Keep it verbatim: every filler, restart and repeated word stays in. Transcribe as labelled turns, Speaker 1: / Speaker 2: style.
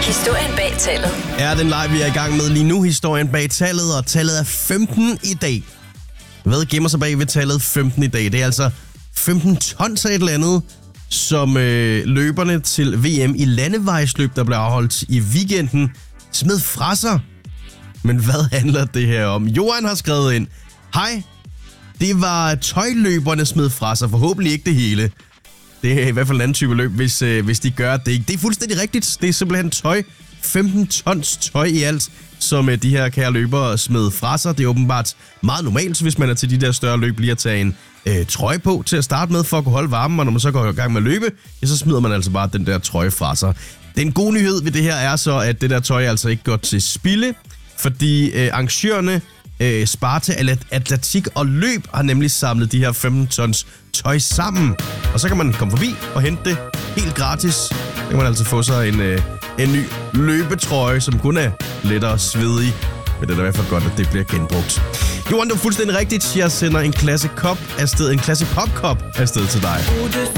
Speaker 1: Historien bag tallet.
Speaker 2: Er den live, vi er i gang med lige nu. Historien bag tallet, og tallet er femten i dag. Hvad gemmer sig bag ved tallet femten i dag? Det er altså femten tons af et eller andet, som øh, løberne til V M i landevejsløb, der blev afholdt i weekenden, smed fra sig. Men hvad handler det her om? Johan har skrevet ind: hej, det var tøjløberne smed fra sig, forhåbentlig ikke det hele. Det er i hvert fald en anden type løb, hvis, øh, hvis de gør det. Det er fuldstændig rigtigt. Det er simpelthen tøj. femten tons tøj i alt, som øh, de her kære løbere smed fra sig. Det er åbenbart meget normalt, hvis man er til de der større løb, lige at tage en øh, trøje på til at starte med, for at kunne holde varmen. Og når man så går i gang med at løbe, ja, så smider man altså bare den der trøje fra sig. Den gode nyhed ved det her er så, at det der tøj altså ikke går til spilde, fordi øh, arrangørerne øh, Sparta Atletik og Løb har nemlig samlet de her femten tons tøj sammen. Og så kan man komme forbi og hente det helt gratis. Så kan man altså få sig en, øh, en ny løbetrøje, som kun er lettere svedig. Men det er da i hvert fald godt, at det bliver genbrugt. Johan, det er fuldstændig rigtigt. Jeg sender en klasse kop afsted, en klasse popkop afsted til dig.